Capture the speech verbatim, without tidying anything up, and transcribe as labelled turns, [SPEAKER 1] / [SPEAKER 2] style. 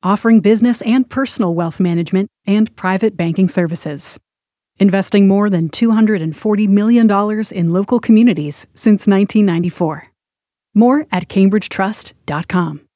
[SPEAKER 1] offering business and personal wealth management and private banking services. Investing more than two hundred forty million dollars in local communities since nineteen ninety-four. More at cambridge trust dot com.